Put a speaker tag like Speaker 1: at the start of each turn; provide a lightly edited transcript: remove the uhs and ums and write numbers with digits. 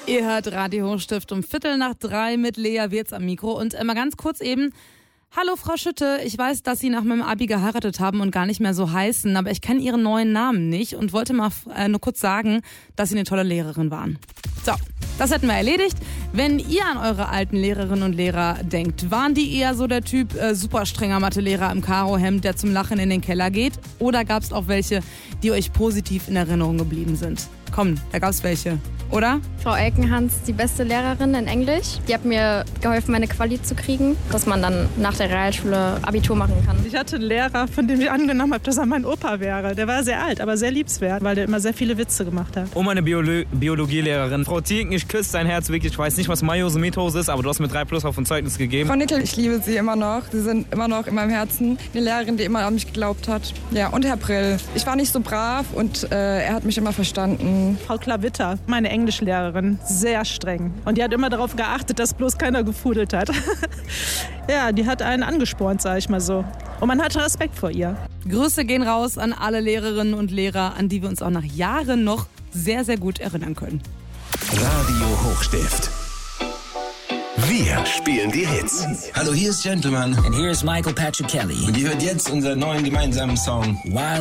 Speaker 1: Ihr hört Radio Hochstift um 2:45 mit Lea Wirz am Mikro. Und mal ganz kurz eben, hallo Frau Schütte, ich weiß, dass Sie nach meinem Abi geheiratet haben und gar nicht mehr so heißen, aber ich kenne Ihren neuen Namen nicht und wollte mal nur kurz sagen, dass Sie eine tolle Lehrerin waren. So, das hätten wir erledigt. Wenn ihr an eure alten Lehrerinnen und Lehrer denkt, waren die eher so der Typ super strenger Mathelehrer im Karohemd, der zum Lachen in den Keller geht? Oder gab es auch welche, die euch positiv in Erinnerung geblieben sind? Komm, da gab es welche, oder?
Speaker 2: Frau Elkenhans, die beste Lehrerin in Englisch. Die hat mir geholfen, meine Quali zu kriegen, dass man dann nach der Realschule Abitur machen kann.
Speaker 3: Ich hatte einen Lehrer, von dem ich angenommen habe, dass er mein Opa wäre. Der war sehr alt, aber sehr liebenswert, weil der immer sehr viele Witze gemacht hat.
Speaker 4: Und meine Biologielehrerin. Frau Thieken, ich küsse dein Herz wirklich. Ich weiß nicht, was Meiose Methose ist, aber du hast mir 3+ auf ein Zeugnis gegeben.
Speaker 5: Frau Nickel, ich liebe Sie immer noch. Sie sind immer noch in meinem Herzen. Eine Lehrerin, die immer an mich geglaubt hat. Ja, und Herr Brill. Ich war nicht so brav und er hat mich immer verstanden.
Speaker 3: Frau Klavitter, meine Englischlehrerin, sehr streng. Und die hat immer darauf geachtet, dass bloß keiner gefudelt hat. Ja, die hat einen angespornt, sag ich mal so. Und man hatte Respekt vor ihr.
Speaker 1: Grüße gehen raus an alle Lehrerinnen und Lehrer, an die wir uns auch nach Jahren noch sehr, sehr gut erinnern können.
Speaker 6: Radio Hochstift. Wir spielen die Hits.
Speaker 7: Hallo, hier ist Gentleman.
Speaker 8: And here is Michael Patrick Kelly.
Speaker 7: Und ihr hört jetzt unseren neuen gemeinsamen Song.
Speaker 8: Wild